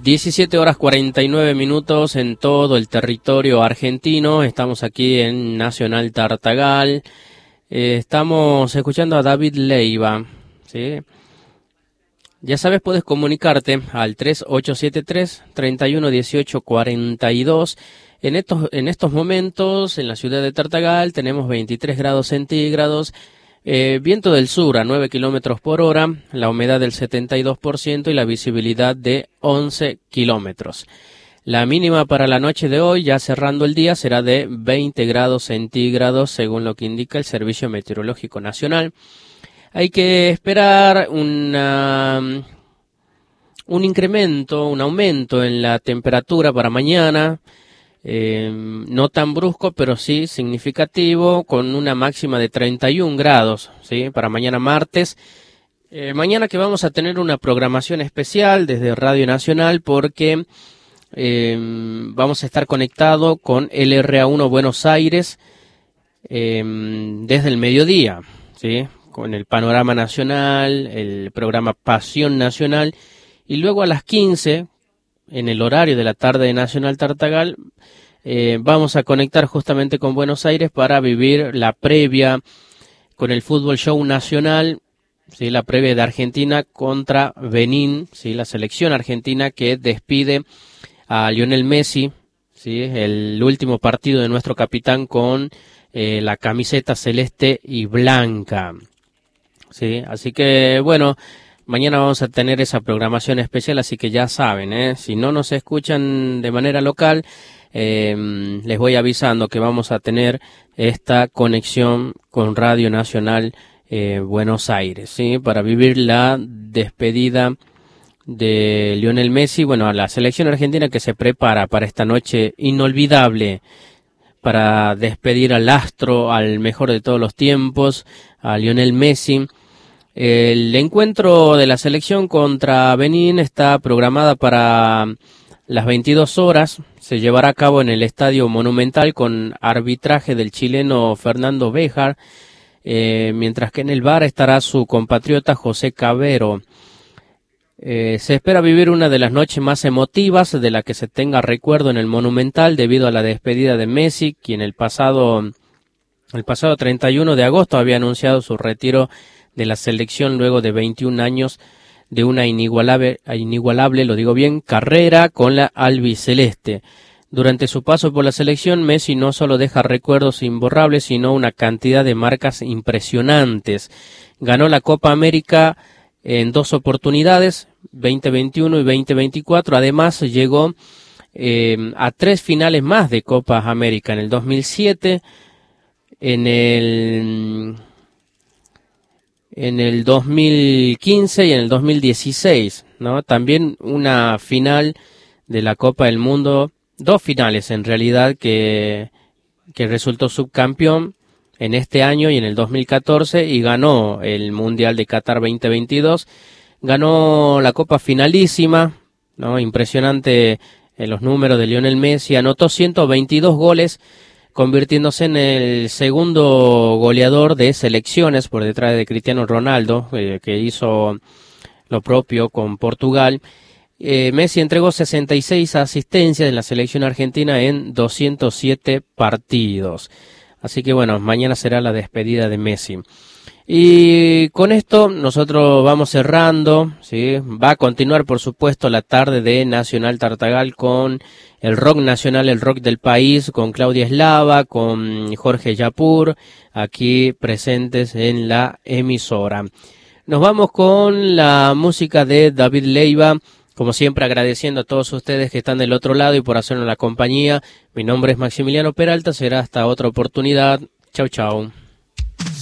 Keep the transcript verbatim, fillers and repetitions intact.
diecisiete horas cuarenta y nueve minutos en todo el territorio argentino. Estamos aquí en Nacional Tartagal. Eh, estamos escuchando a David Leiva, ¿sí? Ya sabes, puedes comunicarte al tres ocho siete tres, treinta y uno dieciocho cuarenta y dos. En estos, en estos momentos, en la ciudad de Tartagal, tenemos veintitrés grados centígrados. Eh, viento del sur a nueve kilómetros por hora, la humedad del setenta y dos por ciento y la visibilidad de once kilómetros. La mínima para la noche de hoy, ya cerrando el día, será de veinte grados centígrados, según lo que indica el Servicio Meteorológico Nacional. Hay que esperar una, un incremento, un aumento en la temperatura para mañana. Eh, no tan brusco, pero sí significativo, con una máxima de treinta y un grados, ¿sí? Para mañana martes. Eh, mañana que vamos a tener una programación especial desde Radio Nacional porque eh, vamos a estar conectado con L R A uno Buenos Aires eh, desde el mediodía, ¿sí? Con el panorama nacional, el programa Pasión Nacional, y luego a las quince, en el horario de la tarde de Nacional Tartagal, eh, vamos a conectar justamente con Buenos Aires para vivir la previa con el Fútbol Show Nacional, ¿sí? La previa de Argentina contra Benín, ¿sí? La selección argentina que despide a Lionel Messi, ¿sí? El último partido de nuestro capitán con eh, la camiseta celeste y blanca, ¿sí? Así que, bueno, mañana vamos a tener esa programación especial, así que ya saben, ¿eh? Si no nos escuchan de manera local, eh, les voy avisando que vamos a tener esta conexión con Radio Nacional eh, Buenos Aires, ¿sí? Para vivir la despedida de Lionel Messi, bueno, a la selección argentina que se prepara para esta noche inolvidable, para despedir al astro, al mejor de todos los tiempos, a Lionel Messi. El encuentro de la selección contra Benín está programada para las veintidós horas. Se llevará a cabo en el Estadio Monumental con arbitraje del chileno Fernando Béjar, eh, mientras que en el V A R estará su compatriota José Cabero. Eh, se espera vivir una de las noches más emotivas de la que se tenga recuerdo en el Monumental debido a la despedida de Messi, quien el pasado, el pasado treinta y uno de agosto había anunciado su retiro de la selección luego de veintiún años de una inigualable, inigualable, lo digo bien, carrera con la albiceleste. Durante su paso por la selección, Messi no solo deja recuerdos imborrables, sino una cantidad de marcas impresionantes. Ganó la Copa América en dos oportunidades, veinte veintiuno y veinte veinticuatro. Además, llegó eh, a tres finales más de Copa América, en el dos mil siete, en el... en el dos mil quince y en el dos mil dieciséis, ¿no? También una final de la Copa del Mundo, dos finales en realidad, que, que resultó subcampeón en este año y en el dos mil catorce, y ganó el Mundial de Qatar veinte veintidós, ganó la Copa finalísima, ¿no? Impresionante en los números de Lionel Messi, anotó ciento veintidós goles, convirtiéndose en el segundo goleador de selecciones por detrás de Cristiano Ronaldo, eh, que hizo lo propio con Portugal. Eh, Messi entregó sesenta y seis asistencias en la selección argentina en doscientos siete partidos. Así que bueno, mañana será la despedida de Messi. Y con esto nosotros vamos cerrando, ¿sí? Va a continuar, por supuesto, la tarde de Nacional Tartagal con el rock nacional, el rock del país, con Claudia Eslava, con Jorge Yapur, aquí presentes en la emisora. Nos vamos con la música de David Leiva, como siempre agradeciendo a todos ustedes que están del otro lado y por hacernos la compañía. Mi nombre es Maximiliano Peralta, será hasta otra oportunidad. Chau, chau.